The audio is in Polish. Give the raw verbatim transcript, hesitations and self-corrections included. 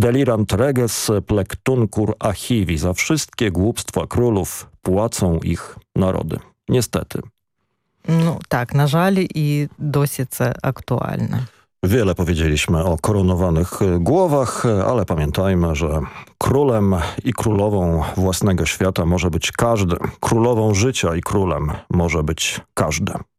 Delirant reges plectuncur achivi. Za wszystkie głupstwa królów płacą ich narody. Niestety. Ну, tak, na żal i dosі це aktualne. Wiele powiedzieliśmy o koronowanych głowach, ale pamiętajmy, że królem i królową własnego świata może być każdy. Królową życia i królem może być każdy.